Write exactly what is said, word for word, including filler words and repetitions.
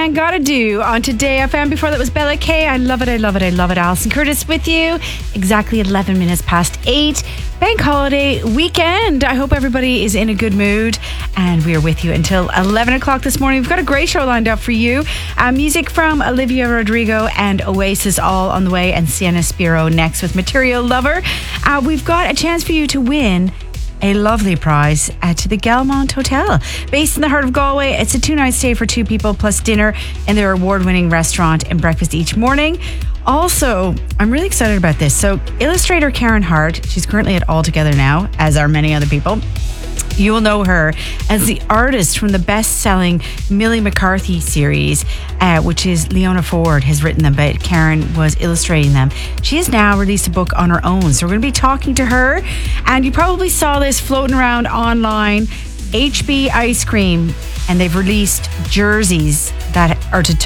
Man Gotta Do on Today F M. Before that was Bella K. I love it, I love it, I love it. Alison Curtis with you. Exactly eleven minutes past eight. Bank holiday weekend. I hope everybody is in a good mood. And we are with you until eleven o'clock this morning. We've got a great show lined up for you. Uh, music from Olivia Rodrigo and Oasis all on the way. And Sienna Spiro next with Material Lover. Uh, we've got a chance for you to win a lovely prize at the Galmont Hotel. Based in the heart of Galway, it's a two-night stay for two people plus dinner in their award-winning restaurant and breakfast each morning. Also, I'm really excited about this. So, illustrator Karen Hart, she's currently at All Together now, as are many other people. You will know her as the artist from the best-selling Millie McCarthy series, uh, which is Leona Ford has written them, but Karen was illustrating them. She has now released a book on her own, so we're going to be talking to her. And you probably saw this floating around online, H B Ice Cream, and they've released jerseys that are to